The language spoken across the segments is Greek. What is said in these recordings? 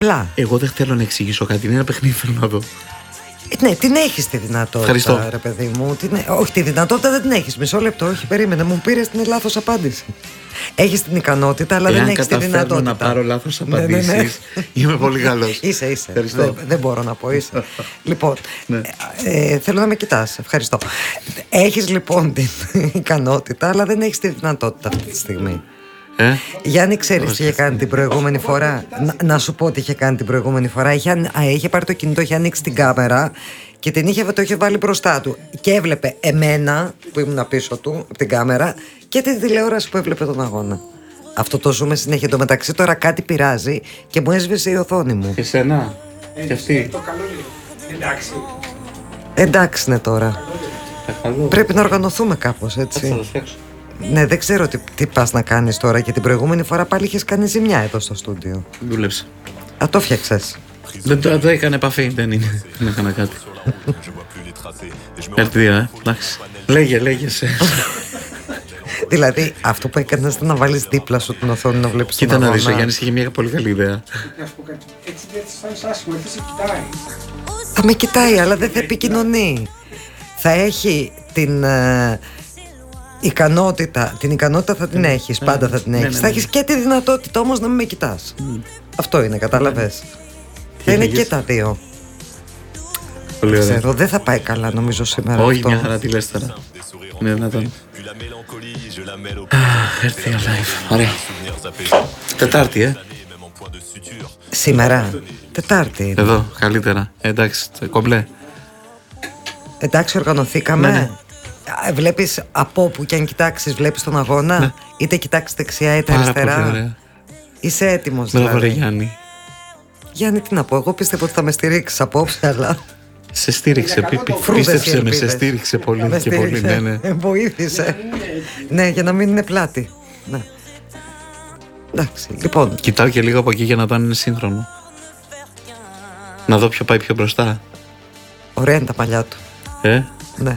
Πλά. Εγώ δεν θέλω να εξηγήσω κάτι. Είναι ένα παιχνίδι, θέλω να δω. Ναι, την έχεις τη δυνατότητα, ρε παιδί μου. Όχι, τη δυνατότητα δεν την έχεις. Μισό λεπτό, όχι, περίμενε. Μου πήρες την λάθος απάντηση. Έχεις την ικανότητα, αλλά δεν έχεις τη δυνατότητα. Αν να πάρω λάθος απαντήσεις, είμαι πολύ καλός. Είσαι. Δεν μπορώ να πω, είσαι. Λοιπόν, θέλω να με κοιτάς. Ευχαριστώ. Έχεις λοιπόν την ικανότητα, αλλά δεν έχεις τη δυνατότητα αυτή τη στιγμή. Γιάννη, ξέρεις τι είχε κάνει την προηγούμενη φορά? Να σου πω τι είχε κάνει την προηγούμενη φορά. Είχε πάρει το κινητό, είχε ανοίξει την κάμερα και το είχε βάλει μπροστά του. Και έβλεπε εμένα που ήμουν πίσω του από την κάμερα και τη τηλεόραση που έβλεπε τον αγώνα. Αυτό το ζούμε συνέχεια. Το μεταξύ τώρα κάτι πειράζει και μου έσβησε η οθόνη μου. Και σένα. Και αυτή. Εντάξει είναι τώρα. Πρέπει να οργανωθούμε κάπως, έτσι. Ναι, δεν ξέρω τι πας να κάνεις τώρα. Και την προηγούμενη φορά πάλι είχες κάνει ζημιά εδώ στο στούντιο. Δούλεψε. Το φτιάξες. Δεν έκανε επαφή, δεν έκανα κάτι. Καρτιδία, εντάξει. Λέγεσαι. Δηλαδή, αυτό που έκανες ήταν να βάλεις δίπλα σου την οθόνη να βλέπεις τον αγώνα. Κοίτα να δεις, ο Γιάννης είχε μια πολύ καλή ιδέα. Έτσι δεν θα αισθάνεσαι άσχημα, γιατί σε κοιτάει. Θα με κοιτάει, αλλά δεν θα επικοινωνεί. Θα έχει την ικανότητα. Την ικανότητα θα την έχεις, πάντα θα την έχεις. Θα έχεις και τη δυνατότητα όμως να μην με κοιτάς. Αυτό είναι, κατάλαβες. Θα είναι και τα δύο. Πολύ ωραία. Ξέρω, δεν θα πάει καλά νομίζω σήμερα. Όχι, μια χαρά, τι λες τώρα. Είναι δυνατόν. Έρθει η live. Ωραία. Τετάρτη, Σήμερα. Τετάρτη. Εδώ, καλύτερα. Εντάξει, κομπλέ. Εντάξει, οργανωθήκαμε. Ναι. Βλέπεις από όπου και αν κοιτάξεις, βλέπεις τον αγώνα. Ναι. Είτε κοιτάξεις δεξιά είτε αριστερά. Είσαι έτοιμος δηλαδή. Μπράβο, Γιάννη. Γιάννη, τι να πω, εγώ πίστευα ότι θα με στηρίξεις απόψε, αλλά... Σε στήριξε, πίστεψε με, σε στήριξε πολύ και πολύ, ναι. Βοήθησε. Ναι, για να μην είναι πλάτη. Ναι. Εντάξει, λοιπόν. Κοιτάω και λίγο από εκεί για να το αν είναι σύγχρονο. Να δω ποιο πάει πιο μπροστά. Ωραία είναι τα παλιά του. Ναι.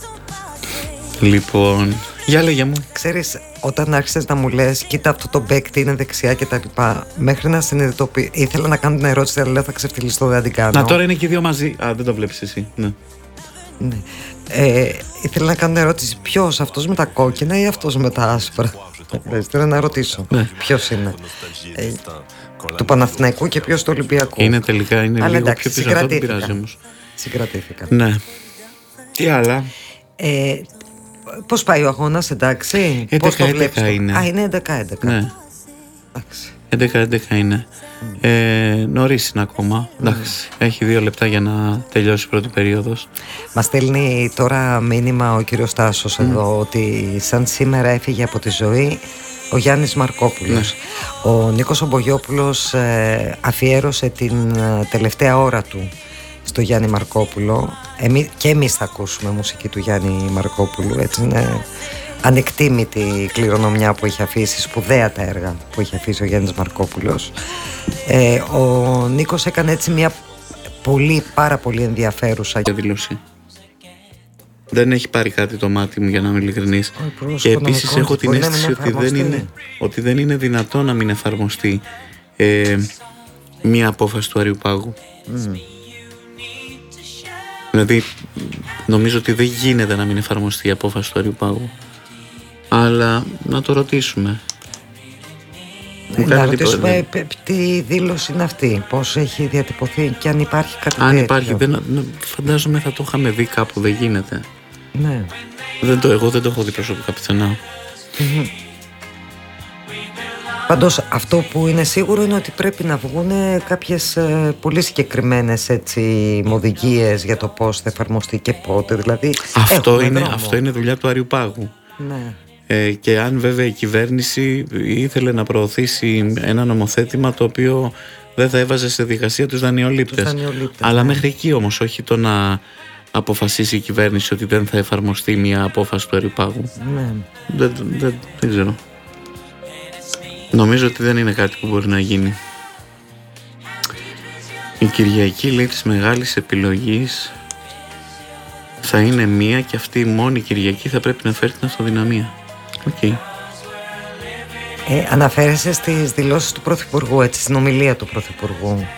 Λοιπόν, για λέγε μου. Ξέρεις, όταν άρχισες να μου λες, κοίτα αυτό το παίκτη είναι δεξιά και τα λοιπά, μέχρι να συνειδητοποιήσω, ήθελα να κάνω την ερώτηση, αλλά λέω θα ξεφτυλιστώ, δεν την κάνω. Να, τώρα είναι και οι δύο μαζί. Δεν το βλέπεις εσύ. Ναι. Ναι. Ήθελα να κάνω την ερώτηση, ποιος, αυτός με τα κόκκινα ή αυτός με τα άσπρα? Θέλω να ρωτήσω. Ναι. Ποιος είναι? Του Παναθηναϊκού και ποιος του Ολυμπιακού? Είναι τελικά, είναι αλλά λίγο εντάξει, πιο πίσω, αυτό δεν πειράζει όμως. Συγκρατήθηκα. Ναι. Τι άλλα? Πώς πάει ο αγώνας, εντάξει? 11-11 είναι. Είναι 11-11. Ναι. 11-11 είναι. Νωρίς είναι ακόμα. Εντάξει. Έχει 2 λεπτά για να τελειώσει η πρώτη περίοδος. Μας στέλνει τώρα μήνυμα ο κύριος Τάσος εδώ ότι σαν σήμερα έφυγε από τη ζωή ο Γιάννης Μαρκόπουλος. Ναι. Ο Νίκος Ομπογιόπουλος αφιέρωσε την τελευταία ώρα του στο Γιάννη Μαρκόπουλο. Και εμείς θα ακούσουμε μουσική του Γιάννη Μαρκόπουλου. Έτσι είναι ανεκτήμητη η κληρονομιά που έχει αφήσει, σπουδαία τα έργα που έχει αφήσει ο Γιάννης Μαρκόπουλος. Ο Νίκος έκανε έτσι μια πάρα πολύ ενδιαφέρουσα δήλωση. Δεν έχει πάρει κάτι το μάτι μου, για να είμαι ειλικρινής. Και επίσης έχω την αίσθηση ότι δεν είναι δυνατό να μην εφαρμοστεί μια απόφαση του Αριουπάγου. Δηλαδή νομίζω ότι δεν γίνεται να μην εφαρμοστεί η απόφαση του Αριουπάγου. Αλλά να το ρωτήσουμε. Να ρωτήσουμε τι δήλωση είναι αυτή, πώς έχει διατυπωθεί και αν υπάρχει κάτι τέτοιο. Αν υπάρχει, φαντάζομαι θα το είχαμε δει κάπου, δεν γίνεται. Ναι. Εγώ δεν το έχω δει προσωπικά πουθενά. Πάντως αυτό που είναι σίγουρο είναι ότι πρέπει να βγουν κάποιες πολύ συγκεκριμένες οδηγίες για το πώς θα εφαρμοστεί και πότε. Δηλαδή, αυτό είναι δουλειά του Αριουπάγου. Ναι. Και αν βέβαια η κυβέρνηση ήθελε να προωθήσει ένα νομοθέτημα το οποίο δεν θα έβαζε σε δικασία τους δανειολήπτες. Αλλά μέχρι εκεί όμως, όχι το να αποφασίσει η κυβέρνηση ότι δεν θα εφαρμοστεί μια απόφαση του Αριουπάγου. Ναι. Δεν ξέρω. Νομίζω ότι δεν είναι κάτι που μπορεί να γίνει. Η Κυριακή, λέει, της μεγάλης επιλογής θα είναι μία και αυτή η μόνη Κυριακή θα πρέπει να φέρει την αυτοδυναμία. Αναφέρεσαι στις δηλώσεις του Πρωθυπουργού, έτσι, στην ομιλία του Πρωθυπουργού.